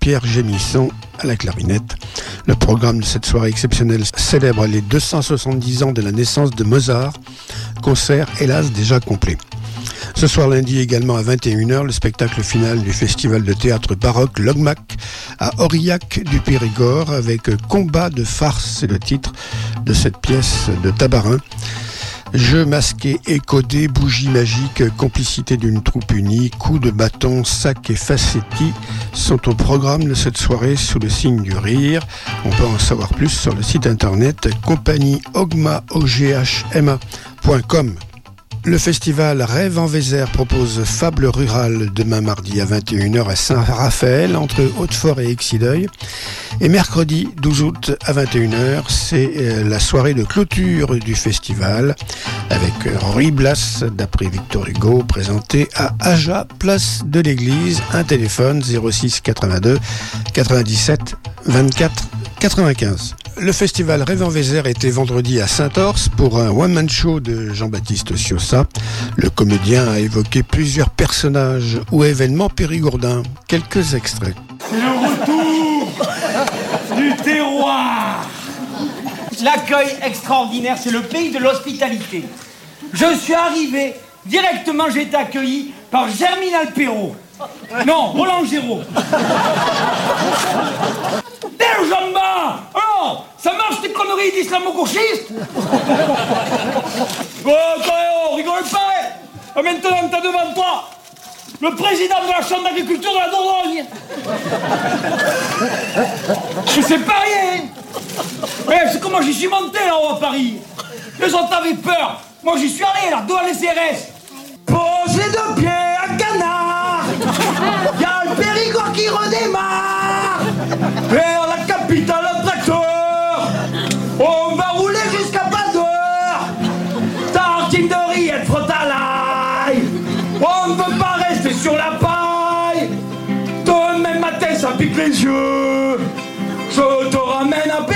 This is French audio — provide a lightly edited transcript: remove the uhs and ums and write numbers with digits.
Pierre Gémisson à la clarinette. Le programme de cette soirée exceptionnelle célèbre les 270 ans de la naissance de Mozart. Concert, hélas, déjà complet. Ce soir lundi également à 21h, le spectacle final du festival de théâtre baroque Logmac à Aurillac du Périgord avec Combat de farce, c'est le titre de cette pièce de Tabarin. Jeux masqués et codés, bougies magiques, complicité d'une troupe unie, coups de bâton, sacs et facétis sont au programme de cette soirée sous le signe du rire. On peut en savoir plus sur le site internet compagnieogma.com. Le festival Rêve en Vézère propose Fable Rurale demain mardi à 21h à Saint-Raphaël entre Hautefort et Exideuil. Et mercredi 12 août à 21h, c'est la soirée de clôture du festival avec Henri Blas, d'après Victor Hugo, présenté à Aja, place de l'église. Un téléphone 06 82 97 24 95. Le festival Rêve en Vézère était vendredi à Saint-Orse pour un one-man show de Jean-Baptiste Ciossa. Le comédien a évoqué plusieurs personnages ou événements périgourdins. Quelques extraits. Le retour du terroir. L'accueil extraordinaire, c'est le pays de l'hospitalité. Je suis arrivé, directement j'ai été accueilli par Germinal Perrault. Non, Roland Géraud. Jamba! Alors, ça marche tes conneries d'islamo-gauchistes? Oh, rigole pas! Maintenant, t'as devant toi le président de la Chambre d'agriculture de la Dordogne. C'est pas rien. C'est comment j'y suis monté là-haut à Paris. Les autres avaient peur. Moi, j'y suis allé là, devant les CRS. Pose les deux pieds à canard. Y'a le Périgord qui redémarre. Vers la capitale en tracteur. On va rouler jusqu'à pas d'heure. Tartine de rillettes, frotte à l'ail. On ne veut pas rester sur la paille. Demain matin ça pique les yeux. Je te ramène un